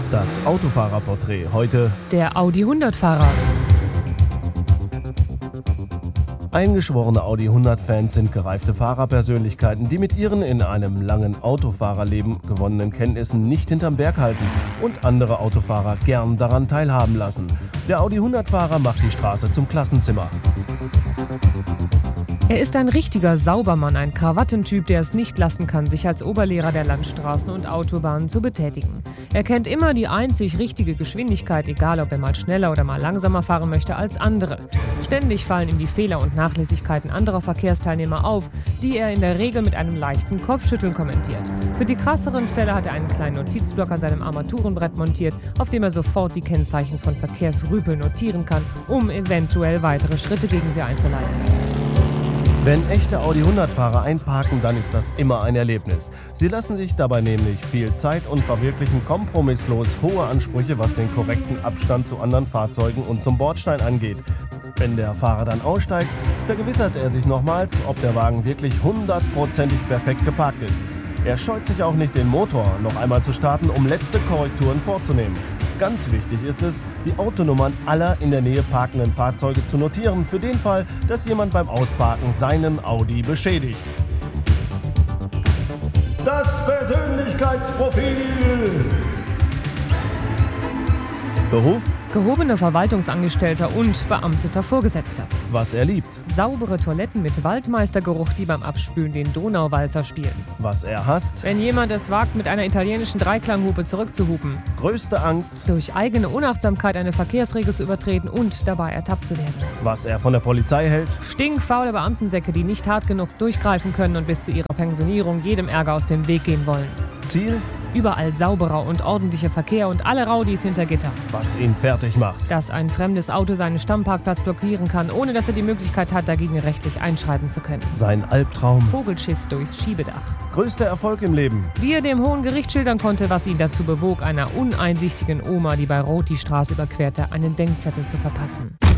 Das Autofahrerporträt heute. Der Audi 100-Fahrer. Eingeschworene Audi 100-Fans sind gereifte Fahrerpersönlichkeiten, die mit ihren in einem langen Autofahrerleben gewonnenen Kenntnissen nicht hinterm Berg halten und andere Autofahrer gern daran teilhaben lassen. Der Audi 100-Fahrer macht die Straße zum Klassenzimmer. Er ist ein richtiger Saubermann, ein Krawattentyp, der es nicht lassen kann, sich als Oberlehrer der Landstraßen und Autobahnen zu betätigen. Er kennt immer die einzig richtige Geschwindigkeit, egal ob er mal schneller oder mal langsamer fahren möchte als andere. Ständig fallen ihm die Fehler und Nachlässigkeiten anderer Verkehrsteilnehmer auf, die er in der Regel mit einem leichten Kopfschütteln kommentiert. Für die krasseren Fälle hat er einen kleinen Notizblock an seinem Armaturenbrett montiert, auf dem er sofort die Kennzeichen von Verkehrsrüpeln notieren kann, um eventuell weitere Schritte gegen sie einzuleiten. Wenn echte Audi 100-Fahrer einparken, dann ist das immer ein Erlebnis. Sie lassen sich dabei nämlich viel Zeit und verwirklichen kompromisslos hohe Ansprüche, was den korrekten Abstand zu anderen Fahrzeugen und zum Bordstein angeht. Wenn der Fahrer dann aussteigt, vergewissert er sich nochmals, ob der Wagen wirklich 100%ig perfekt geparkt ist. Er scheut sich auch nicht, den Motor noch einmal zu starten, um letzte Korrekturen vorzunehmen. Ganz wichtig ist es, die Autonummern aller in der Nähe parkenden Fahrzeuge zu notieren, für den Fall, dass jemand beim Ausparken seinen Audi beschädigt. Das Persönlichkeitsprofil. Beruf? Gehobener Verwaltungsangestellter und beamteter Vorgesetzter. Was er liebt. Saubere Toiletten mit Waldmeistergeruch, die beim Abspülen den Donauwalzer spielen. Was er hasst. Wenn jemand es wagt, mit einer italienischen Dreiklanghupe zurückzuhupen. Größte Angst. Durch eigene Unachtsamkeit eine Verkehrsregel zu übertreten und dabei ertappt zu werden. Was er von der Polizei hält. Stinkfaule Beamtensäcke, die nicht hart genug durchgreifen können und bis zu ihrer Pensionierung jedem Ärger aus dem Weg gehen wollen. Ziel? Überall sauberer und ordentlicher Verkehr und alle Raudis hinter Gitter. Was ihn fertig macht. Dass ein fremdes Auto seinen Stammparkplatz blockieren kann, ohne dass er die Möglichkeit hat, dagegen rechtlich einschreiten zu können. Sein Albtraum. Vogelschiss durchs Schiebedach. Größter Erfolg im Leben. Wie er dem Hohen Gericht schildern konnte, was ihn dazu bewog, einer uneinsichtigen Oma, die bei Rot die Straße überquerte, einen Denkzettel zu verpassen.